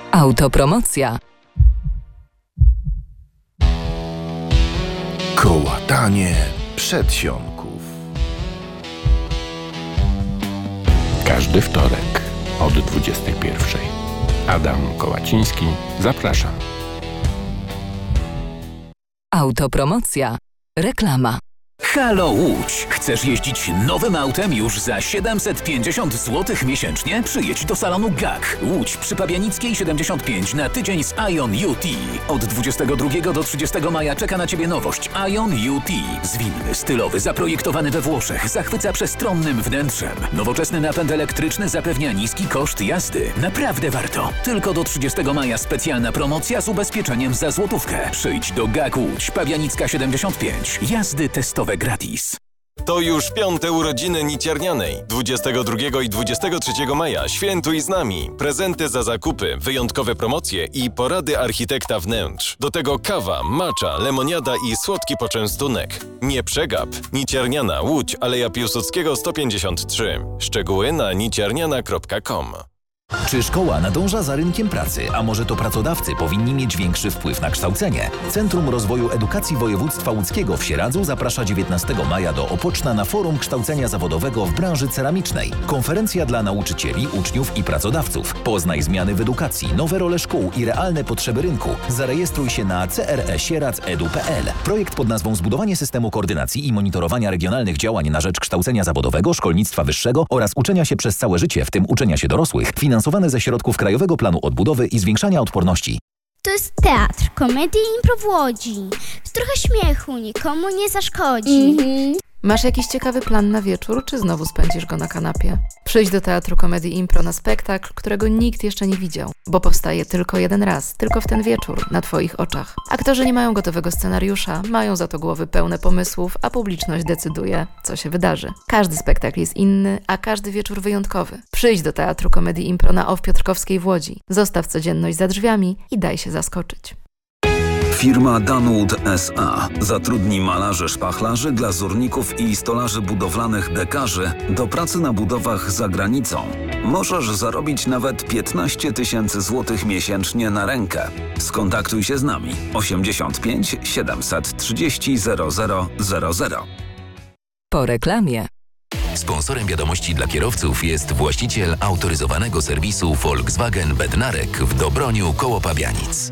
Autopromocja. Kołatanie przedsionków. Każdy wtorek od 21:00. Adam Kołaciński, zapraszam. Autopromocja. Reklama. Halo Łódź! Chcesz jeździć nowym autem już za 750 zł miesięcznie? Przyjedź do salonu GAK. Łódź przy Pabianickiej 75 na tydzień z Ion UT. Od 22 do 30 maja czeka na Ciebie nowość Ion UT. Zwinny, stylowy, zaprojektowany we Włoszech, zachwyca przestronnym wnętrzem. Nowoczesny napęd elektryczny zapewnia niski koszt jazdy. Naprawdę warto. Tylko do 30 maja specjalna promocja z ubezpieczeniem za złotówkę. Przyjdź do GAK Łódź, Pabianicka 75. Jazdy testowe gratis. To już 5. urodziny Niciernianej. 22 i 23 maja świętuj z nami. Prezenty za zakupy, wyjątkowe promocje i porady architekta wnętrz. Do tego kawa, matcha, lemoniada i słodki poczęstunek. Nie przegap. Nicierniana, Łódź, Aleja Piłsudskiego 153. Szczegóły na nicierniana.com. Czy szkoła nadąża za rynkiem pracy, a może to pracodawcy powinni mieć większy wpływ na kształcenie? Centrum Rozwoju Edukacji Województwa Łódzkiego w Sieradzu zaprasza 19 maja do Opoczna na Forum Kształcenia Zawodowego w branży ceramicznej. Konferencja dla nauczycieli, uczniów i pracodawców. Poznaj zmiany w edukacji, nowe role szkół i realne potrzeby rynku. Zarejestruj się na cresieradz.edu.pl. Projekt pod nazwą Zbudowanie systemu koordynacji i monitorowania regionalnych działań na rzecz kształcenia zawodowego, szkolnictwa wyższego oraz uczenia się przez całe życie, w tym uczenia się dorosłych, finansowane ze środków Krajowego Planu Odbudowy i Zwiększania Odporności. To jest teatr, komedia i impro w Łodzi. Trochę śmiechu nikomu nie zaszkodzi. Masz jakiś ciekawy plan na wieczór, czy znowu spędzisz go na kanapie? Przyjdź do Teatru Komedii Impro na spektakl, którego nikt jeszcze nie widział, bo powstaje tylko jeden raz, tylko w ten wieczór, na Twoich oczach. Aktorzy nie mają gotowego scenariusza, mają za to głowy pełne pomysłów, a publiczność decyduje, co się wydarzy. Każdy spektakl jest inny, a każdy wieczór wyjątkowy. Przyjdź do Teatru Komedii Impro na OFF Piotrkowskiej w Łodzi. Zostaw codzienność za drzwiami i daj się zaskoczyć. Firma Danwood S.A. zatrudni malarzy, szpachlarzy, glazurników i stolarzy budowlanych dekarzy do pracy na budowach za granicą. Możesz zarobić nawet 15 000 złotych miesięcznie na rękę. Skontaktuj się z nami 85 730 0000. Po reklamie. Sponsorem wiadomości dla kierowców jest właściciel autoryzowanego serwisu Volkswagen Bednarek w Dobroniu koło Pabianic.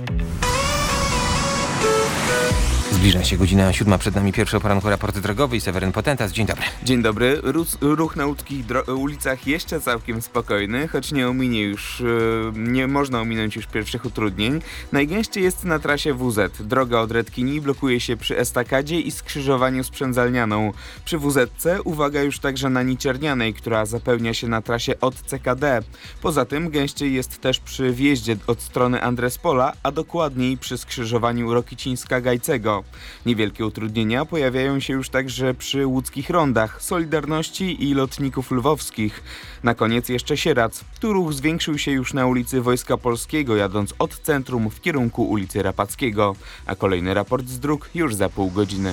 Zbliża się godzina 7, przed nami pierwszy o poranku raport drogowy i Seweryn Potentas. Dzień dobry. Dzień dobry. Ruch na łódzkich ulicach jeszcze całkiem spokojny, choć nie można ominąć już pierwszych utrudnień. Najgęściej jest na trasie WZ. Droga od Redkini blokuje się przy estakadzie i skrzyżowaniu z Przędzalnianą. Przy WZ-ce uwaga już także na Niciernianej, która zapełnia się na trasie od CKD. Poza tym gęściej jest też przy wjeździe od strony Andrespola, a dokładniej przy skrzyżowaniu Rokicińska-Gajcego. Niewielkie utrudnienia pojawiają się już także przy łódzkich rondach, Solidarności i Lotników Lwowskich. Na koniec jeszcze Sieradz. Tu ruch zwiększył się już na ulicy Wojska Polskiego, jadąc od centrum w kierunku ulicy Rapackiego. A kolejny raport z dróg już za pół godziny.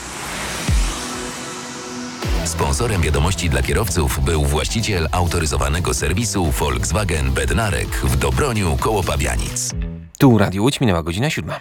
Sponsorem wiadomości dla kierowców był właściciel autoryzowanego serwisu Volkswagen Bednarek w Dobroniu koło Pabianic. Tu Radio Łódź, minęła godzina 7.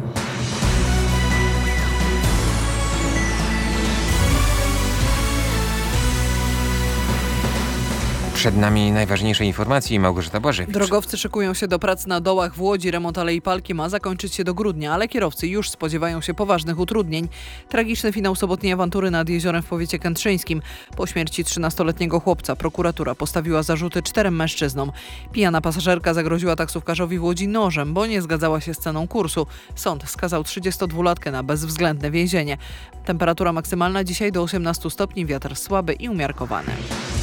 Przed nami najważniejsze informacje. Małgorzata Błażewicz. Drogowcy szykują się do prac na dołach w Łodzi. Remont Alei Palki ma zakończyć się do grudnia, ale kierowcy już spodziewają się poważnych utrudnień. Tragiczny finał sobotniej awantury nad jeziorem w powiecie kętrzyńskim. Po śmierci 13-letniego chłopca prokuratura postawiła zarzuty 4 mężczyznom. Pijana pasażerka zagroziła taksówkarzowi w Łodzi nożem, bo nie zgadzała się z ceną kursu. Sąd skazał 32-latkę na bezwzględne więzienie. Temperatura maksymalna dzisiaj do 18 stopni, wiatr słaby i umiarkowany.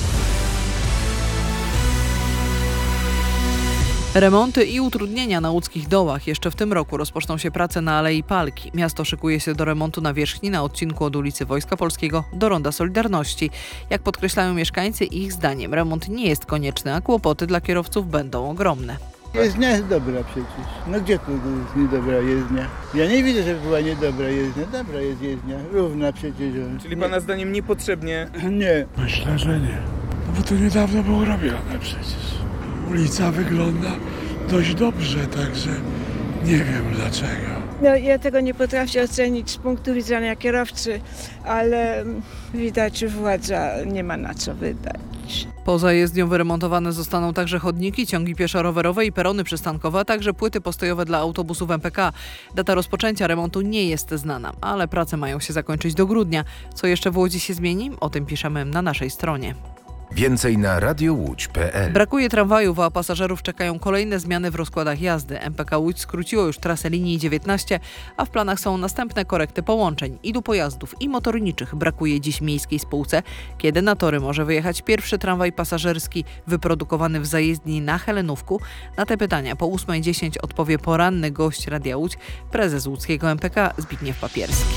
Remonty i utrudnienia na łódzkich dołach. Jeszcze w tym roku rozpoczną się prace na Alei Palki. Miasto szykuje się do remontu nawierzchni na odcinku od ulicy Wojska Polskiego do Ronda Solidarności. Jak podkreślają mieszkańcy, ich zdaniem remont nie jest konieczny, a kłopoty dla kierowców będą ogromne. Jezdnia jest dobra przecież. No gdzie tu jest niedobra jezdnia? Ja nie widzę, żeby była niedobra jezdnia. Dobra jest jezdnia, równa przecież. Czyli pana zdaniem niepotrzebnie? Nie. Myślę, że nie. No bo to niedawno było robione przecież. Ulica wygląda dość dobrze, także nie wiem dlaczego. No, ja tego nie potrafię ocenić z punktu widzenia kierowcy, ale widać, że władza nie ma na co wydać. Poza jezdnią wyremontowane zostaną także chodniki, ciągi pieszo-rowerowe i perony przystankowe, a także płyty postojowe dla autobusów MPK. Data rozpoczęcia remontu nie jest znana, ale prace mają się zakończyć do grudnia. Co jeszcze w Łodzi się zmieni? O tym piszemy na naszej stronie. Więcej na radiołódź.pl. Brakuje tramwajów, a pasażerów czekają kolejne zmiany w rozkładach jazdy. MPK Łódź skróciło już trasę linii 19, a w planach są następne korekty połączeń. Ilu pojazdów i motorniczych brakuje dziś miejskiej spółce, kiedy na tory może wyjechać pierwszy tramwaj pasażerski wyprodukowany w zajezdni na Helenówku? Na te pytania po 8:10 odpowie poranny gość Radia Łódź, prezes łódzkiego MPK Zbigniew Papierski.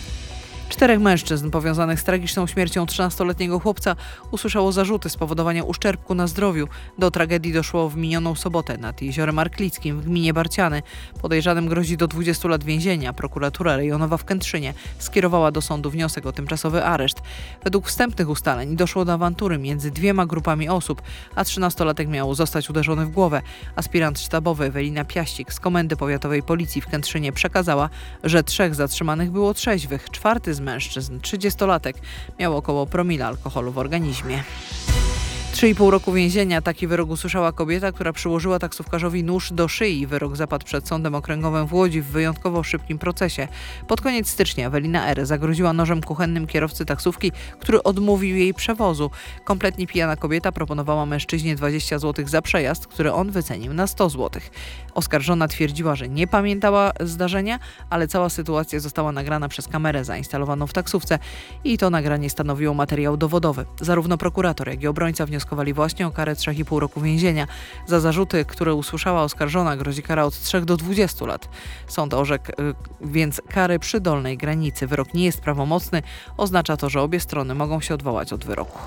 4 mężczyzn powiązanych z tragiczną śmiercią 13-letniego chłopca usłyszało zarzuty spowodowania uszczerbku na zdrowiu. Do tragedii doszło w minioną sobotę nad Jeziorem Arklickim w gminie Barciany. Podejrzanym grozi do 20 lat więzienia. Prokuratura rejonowa w Kętrzynie skierowała do sądu wniosek o tymczasowy areszt. Według wstępnych ustaleń doszło do awantury między 2 grupami osób, a 13-latek miał zostać uderzony w głowę. Aspirant sztabowy Ewelina Piaścik z Komendy Powiatowej Policji w Kętrzynie przekazała, że 3 zatrzymanych było trzeźwych. 4 z mężczyzn, 30-latek, miał około promila alkoholu w organizmie. 3,5 roku więzienia. Taki wyrok usłyszała kobieta, która przyłożyła taksówkarzowi nóż do szyi. Wyrok zapadł przed Sądem Okręgowym w Łodzi w wyjątkowo szybkim procesie. Pod koniec stycznia Ewelina R. zagroziła nożem kuchennym kierowcy taksówki, który odmówił jej przewozu. Kompletnie pijana kobieta proponowała mężczyźnie 20 zł za przejazd, który on wycenił na 100 zł. Oskarżona twierdziła, że nie pamiętała zdarzenia, ale cała sytuacja została nagrana przez kamerę zainstalowaną w taksówce i to nagranie stanowiło materiał dowodowy. Zarówno prokurator, jak i obrońca wnioskowali właśnie o karę 3,5 roku więzienia. Za zarzuty, które usłyszała oskarżona, grozi kara od 3 do 20 lat. Sąd orzekł więc kary przy dolnej granicy. Wyrok nie jest prawomocny. Oznacza to, że obie strony mogą się odwołać od wyroku.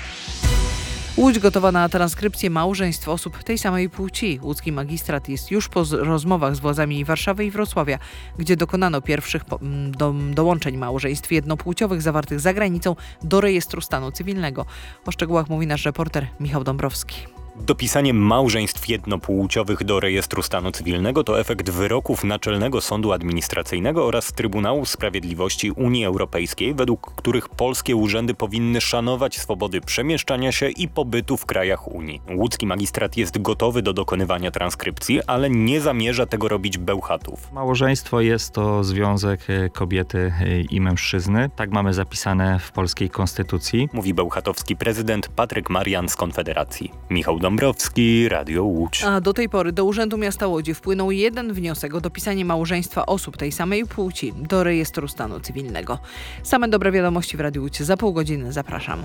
Łódź gotowa na transkrypcję małżeństw osób tej samej płci. Łódzki magistrat jest już po rozmowach z władzami Warszawy i Wrocławia, gdzie dokonano pierwszych dołączeń małżeństw jednopłciowych zawartych za granicą do rejestru stanu cywilnego. O szczegółach mówi nasz reporter Michał Dąbrowski. Dopisanie małżeństw jednopłciowych do rejestru stanu cywilnego to efekt wyroków Naczelnego Sądu Administracyjnego oraz Trybunału Sprawiedliwości Unii Europejskiej, według których polskie urzędy powinny szanować swobody przemieszczania się i pobytu w krajach Unii. Łódzki magistrat jest gotowy do dokonywania transkrypcji, ale nie zamierza tego robić bełchatów. Małżeństwo jest to związek kobiety i mężczyzny. Tak mamy zapisane w polskiej konstytucji. Mówi bełchatowski prezydent Patryk Marian z Konfederacji. Michał Dąbrowski, Radio Łódź. A do tej pory do Urzędu Miasta Łodzi wpłynął 1 wniosek o dopisanie małżeństwa osób tej samej płci do rejestru stanu cywilnego. Same dobre wiadomości w Radiu Łódź. Za pół godziny zapraszam.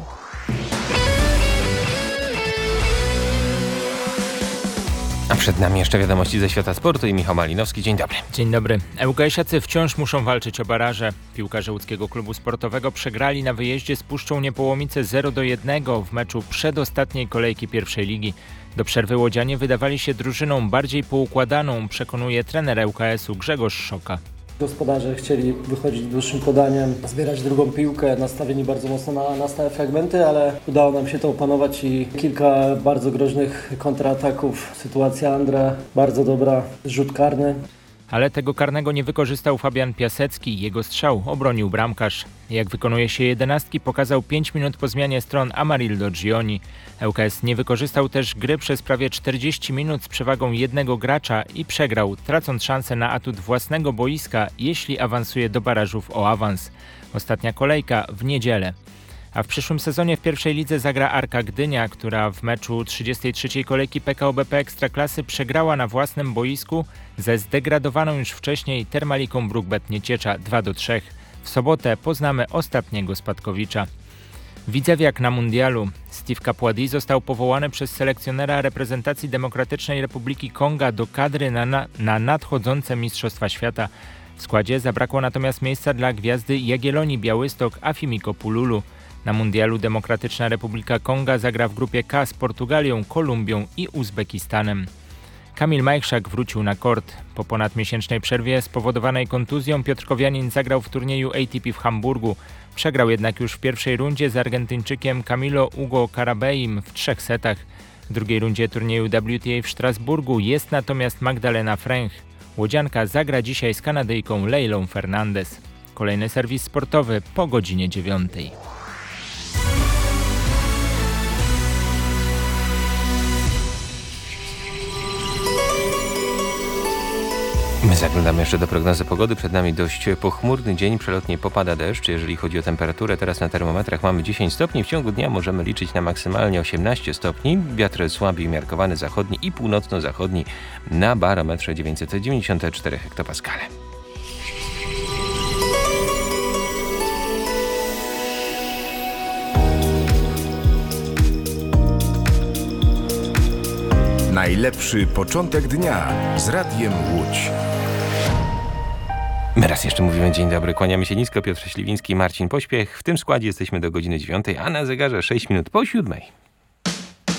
A przed nami jeszcze wiadomości ze świata sportu i Michał Malinowski. Dzień dobry. Dzień dobry. ŁKS-iacy wciąż muszą walczyć o baraże. Piłkarze łódzkiego klubu sportowego przegrali na wyjeździe z Puszczą Niepołomice 0-1 w meczu przedostatniej kolejki pierwszej ligi. Do przerwy łodzianie wydawali się drużyną bardziej poukładaną, przekonuje trener ŁKS-u Grzegorz Szoka. Gospodarze chcieli wychodzić dłuższym podaniem, zbierać drugą piłkę, nastawieni bardzo mocno na stałe fragmenty, ale udało nam się to opanować i kilka bardzo groźnych kontrataków. Sytuacja Andrę, bardzo dobra, rzut karny. Ale tego karnego nie wykorzystał Fabian Piasecki. Jego strzał obronił bramkarz. Jak wykonuje się jedenastki, pokazał 5 minut po zmianie stron Amarildo Gioni. ŁKS nie wykorzystał też gry przez prawie 40 minut z przewagą jednego gracza i przegrał, tracąc szansę na atut własnego boiska, jeśli awansuje do barażów o awans. Ostatnia kolejka w niedzielę. A w przyszłym sezonie w pierwszej lidze zagra Arka Gdynia, która w meczu 33. kolejki PKO BP Ekstraklasy przegrała na własnym boisku ze zdegradowaną już wcześniej Termaliką Bruk-Bet Nieciecza 2-3. W sobotę poznamy ostatniego spadkowicza. Widzewiak na mundialu. Steve Kapładi został powołany przez selekcjonera reprezentacji Demokratycznej Republiki Konga do kadry na nadchodzące Mistrzostwa Świata. W składzie zabrakło natomiast miejsca dla gwiazdy Jagiellonii Białystok Afimiko Pululu. Na mundialu Demokratyczna Republika Konga zagra w grupie K z Portugalią, Kolumbią i Uzbekistanem. Kamil Majchrzak wrócił na kort. Po ponadmiesięcznej przerwie spowodowanej kontuzją piotrkowianin zagrał w turnieju ATP w Hamburgu. Przegrał jednak już w pierwszej rundzie z Argentyńczykiem Camilo Hugo Carabeim w 3 setach. W drugiej rundzie turnieju WTA w Strasburgu jest natomiast Magdalena Fręch. Łodzianka zagra dzisiaj z Kanadyjką Leilą Fernandez. Kolejny serwis sportowy po godzinie 9. My zaglądamy jeszcze do prognozy pogody. Przed nami dość pochmurny dzień, przelotnie popada deszcz. Jeżeli chodzi o temperaturę, teraz na termometrach mamy 10 stopni. W ciągu dnia możemy liczyć na maksymalnie 18 stopni. Wiatr słaby i umiarkowany zachodni i północno-zachodni na barometrze 994 hektopaskale. Najlepszy początek dnia z Radiem Łódź. My raz jeszcze mówimy dzień dobry, kłaniamy się nisko, Piotr Śliwiński, Marcin Pośpiech. W tym składzie jesteśmy do godziny 9, a na zegarze 6 minut po 7.